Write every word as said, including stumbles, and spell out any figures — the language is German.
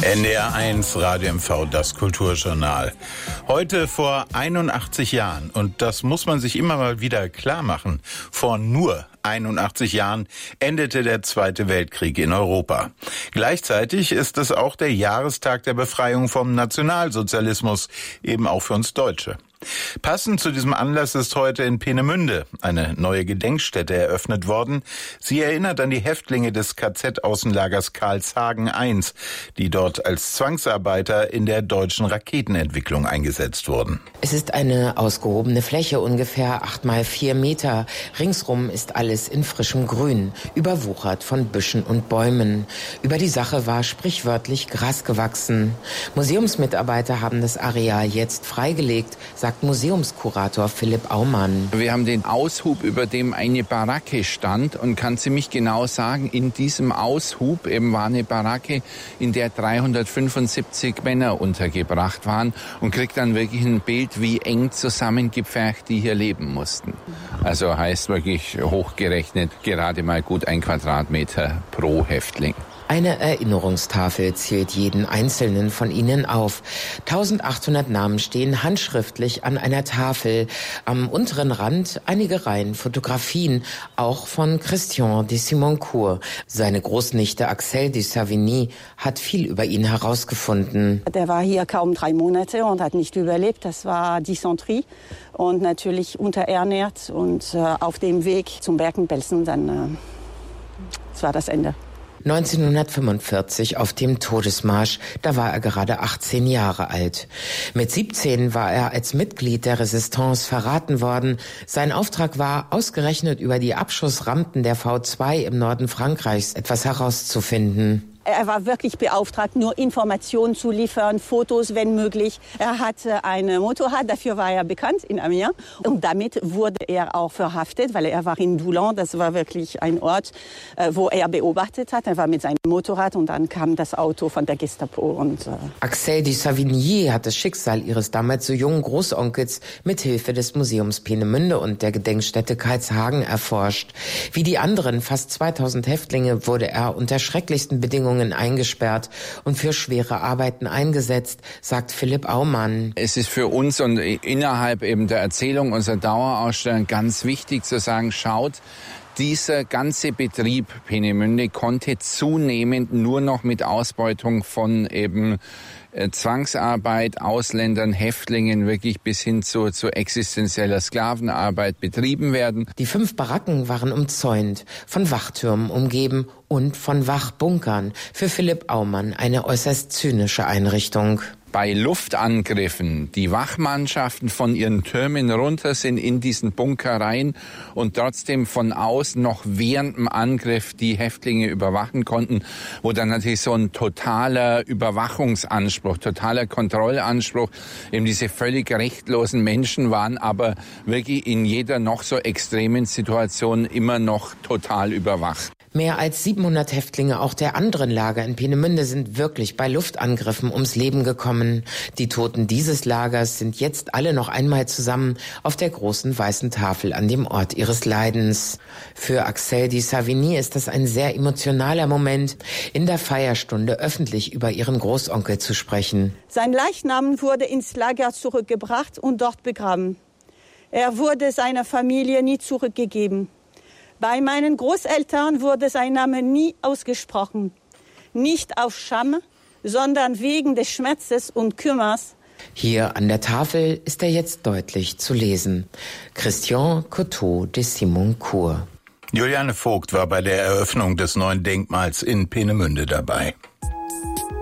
N D R eins Radio M V, das Kulturjournal. Heute vor einundachtzig Jahren, und das muss man sich immer mal wieder klar machen, vor nur einundachtzig Jahren endete der Zweite Weltkrieg in Europa. Gleichzeitig ist es auch der Jahrestag der Befreiung vom Nationalsozialismus, eben auch für uns Deutsche. Passend zu diesem Anlass ist heute in Peenemünde eine neue Gedenkstätte eröffnet worden. Sie erinnert an die Häftlinge des K Z-Außenlagers Karlshagen eins, die dort als Zwangsarbeiter in der deutschen Raketenentwicklung eingesetzt wurden. Es ist eine ausgehobene Fläche, ungefähr acht mal vier Meter. Ringsrum ist alles in frischem Grün, überwuchert von Büschen und Bäumen. Über die Sache war sprichwörtlich Gras gewachsen. Museumsmitarbeiter haben das Areal jetzt freigelegt, sagt Museumskurator Philipp Aumann. Wir haben den Aushub, über dem eine Baracke stand, und kann ziemlich genau sagen, in diesem Aushub eben war eine Baracke, in der dreihundertfünfundsiebzig Männer untergebracht waren, und kriegt dann wirklich ein Bild, wie eng zusammengepfercht die hier leben mussten. Also heißt wirklich hochgerechnet gerade mal gut ein Quadratmeter pro Häftling. Eine Erinnerungstafel zählt jeden einzelnen von ihnen auf. eintausendachthundert Namen stehen handschriftlich an einer Tafel. Am unteren Rand einige Reihen Fotografien, auch von Christian de Simoncourt. Seine Großnichte Axelle de Savigny hat viel über ihn herausgefunden. Der war hier kaum drei Monate und hat nicht überlebt. Das war Dysenterie und natürlich unterernährt und äh, auf dem Weg zum Bergen-Belsen dann, äh, das war das Ende. neunzehnhundertfünfundvierzig auf dem Todesmarsch, da war er gerade achtzehn Jahre alt. Mit siebzehn war er als Mitglied der Resistance verraten worden. Sein Auftrag war, ausgerechnet über die Abschussrampen der V zwei im Norden Frankreichs etwas herauszufinden. Er war wirklich beauftragt, nur Informationen zu liefern, Fotos, wenn möglich. Er hatte ein Motorrad, dafür war er bekannt in Amiens. Und damit wurde er auch verhaftet, weil er war in Doullens. Das war wirklich ein Ort, wo er beobachtet hat. Er war mit seinem Motorrad und dann kam das Auto von der Gestapo. Und, äh Axelle de Savigny hat das Schicksal ihres damals so jungen Großonkels mit Hilfe des Museums Peenemünde und der Gedenkstätte Karlshagen erforscht. Wie die anderen fast zweitausend Häftlinge wurde er unter schrecklichsten Bedingungen eingesperrt und für schwere Arbeiten eingesetzt, sagt Philipp Aumann. Es ist für uns und innerhalb eben der Erzählung unserer Dauerausstellung ganz wichtig zu sagen, schaut, dieser ganze Betrieb Peenemünde konnte zunehmend nur noch mit Ausbeutung von eben äh, Zwangsarbeit, Ausländern, Häftlingen wirklich bis hin zu, zu existenzieller Sklavenarbeit betrieben werden. Die fünf Baracken waren umzäunt, von Wachtürmen umgeben und von Wachbunkern. Für Philipp Aumann eine äußerst zynische Einrichtung. Bei Luftangriffen die Wachmannschaften von ihren Türmen runter sind in diesen Bunker rein und trotzdem von außen noch während dem Angriff die Häftlinge überwachen konnten, wo dann natürlich so ein totaler Überwachungsanspruch, totaler Kontrollanspruch, eben diese völlig rechtlosen Menschen waren, aber wirklich in jeder noch so extremen Situation immer noch total überwacht. Mehr als siebenhundert Häftlinge auch der anderen Lager in Peenemünde sind wirklich bei Luftangriffen ums Leben gekommen. Die Toten dieses Lagers sind jetzt alle noch einmal zusammen auf der großen weißen Tafel an dem Ort ihres Leidens. Für Axelle de Savigny ist das ein sehr emotionaler Moment, in der Feierstunde öffentlich über ihren Großonkel zu sprechen. Sein Leichnam wurde ins Lager zurückgebracht und dort begraben. Er wurde seiner Familie nie zurückgegeben. Bei meinen Großeltern wurde sein Name nie ausgesprochen. Nicht auf Scham, sondern wegen des Schmerzes und Kümmers. Hier an der Tafel ist er jetzt deutlich zu lesen. Christian Coteau de Simoncourt. Juliane Vogt war bei der Eröffnung des neuen Denkmals in Peenemünde dabei.